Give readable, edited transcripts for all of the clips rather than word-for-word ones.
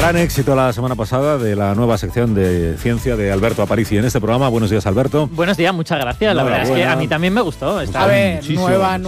Gran éxito la semana pasada de la nueva sección de ciencia de Alberto Aparici en este programa. Buenos días, Alberto. Buenos días, muchas gracias. La verdad es que a mí también me gustó. A ver, nueva.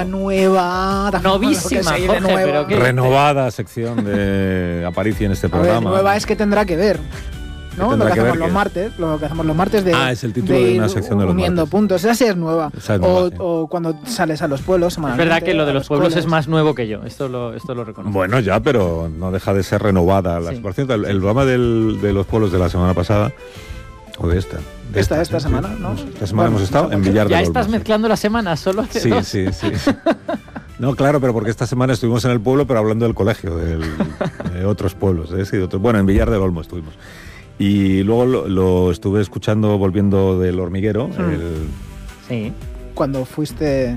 Novísima, Jorge, pero ¿qué? Renovada sección de Aparici en este programa. A ver, nueva es que tendrá que ver, ¿no? Lo que hacemos los martes de... es el título de una sección de los uniendo martes. puntos. Esa sí es nueva. Esa es nueva, sí. O cuando sales a los pueblos Es verdad que lo de los pueblos es más nuevo que yo. Esto lo reconozco. Bueno, ya, pero no deja de ser renovada. Sí. Por cierto, el programa de los pueblos de la semana pasada, o de esta. Esta semana, ¿no? Esta semana hemos estado en Villar del Ya Olmo. estás mezclando las semanas, solo hace dos. Sí. No, claro, pero porque esta semana estuvimos en el pueblo, pero hablando del colegio, de otros pueblos. Bueno, en Villar del Olmo estuvimos. Y luego lo estuve escuchando volviendo del hormiguero. Sí. Cuando fuiste...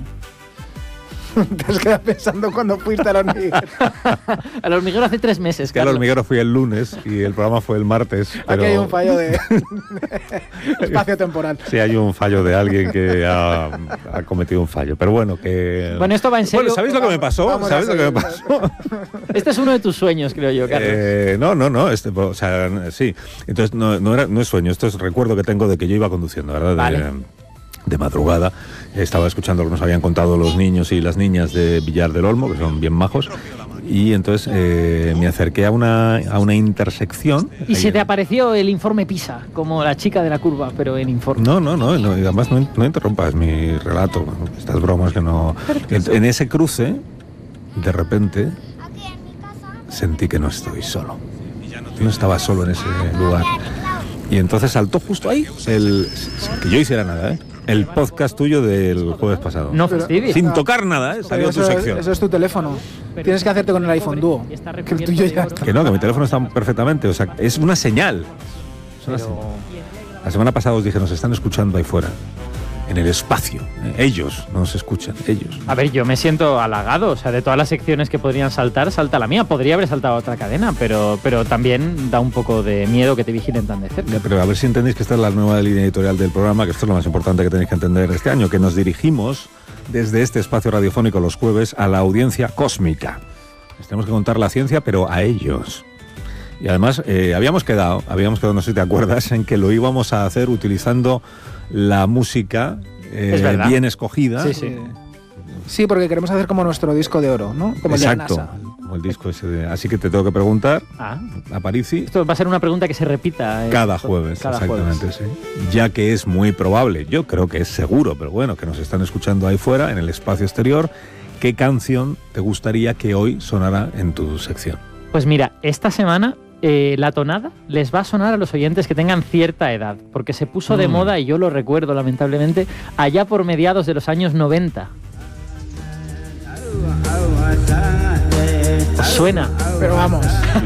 Te has quedado pensando cuando fuiste al hormiguero. Al hormiguero hace 3 meses, Que al hormiguero fui el lunes y el programa fue el martes. Pero... Aquí hay un fallo de espacio temporal. Sí, hay un fallo de alguien que ha cometido un fallo. Pero bueno, que... Bueno, esto va en serio. Bueno, ¿sabéis lo que me pasó? ¿Sabéis lo que me pasó? Este es uno de tus sueños, creo yo, Carlos. No. O sea, sí. Entonces, no es sueño. Esto es recuerdo que tengo de que yo iba conduciendo, ¿verdad? Vale. De madrugada. Estaba escuchando lo que nos habían contado los niños y las niñas de Villar del Olmo, que son bien majos. Y entonces me acerqué a una intersección. Y se te apareció el informe PISA, como la chica de la curva, pero en informe. No, y además no interrumpas mi relato, estas bromas que no... En ese cruce, de repente, sentí que no estoy solo. No estaba solo en ese lugar. Y entonces saltó justo ahí, que yo hiciera nada, el podcast tuyo del jueves pasado. No fastidies. Sin tocar nada, salió tu sección. Eso es tu teléfono. Tienes que hacerte con el iPhone Duo. Que el tuyo ya está. Que mi teléfono está perfectamente, o sea, es una señal. La semana pasada os dije, nos están escuchando ahí fuera, en el espacio. Ellos nos escuchan, ellos. A ver, yo me siento halagado. O sea, de todas las secciones que podrían saltar, salta la mía. Podría haber saltado otra cadena, pero también da un poco de miedo que te vigilen tan de cerca. Pero a ver si entendéis que esta es la nueva línea editorial del programa, que esto es lo más importante que tenéis que entender este año, que nos dirigimos desde este espacio radiofónico los jueves a la audiencia cósmica. Les tenemos que contar la ciencia, pero a ellos. Y además habíamos quedado, no sé si te acuerdas, en que lo íbamos a hacer utilizando la música bien escogida. Sí. Sí, porque queremos hacer como nuestro disco de oro, ¿no? Como exacto, el de la NASA. como el disco ese así que te tengo que preguntar, Aparici. Esto va a ser una pregunta que se repita. Cada jueves, exactamente, sí. Ya que es muy probable, yo creo que es seguro, pero bueno, que nos están escuchando ahí fuera, en el espacio exterior, ¿qué canción te gustaría que hoy sonara en tu sección? Pues mira, esta semana... la tonada les va a sonar a los oyentes que tengan cierta edad, porque se puso de moda, y yo lo recuerdo lamentablemente, allá por mediados de los años 90. ¿Os suena? Pero vamos.